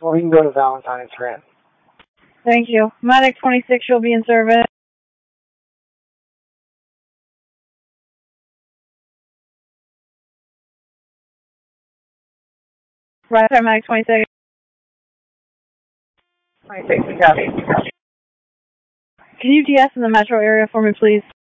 Well, we can go to Valentine's Grant. Thank you. Medic 26, you'll be in service. Right side, Medic 26. 26, copy. Can you DS in the metro area for me, please?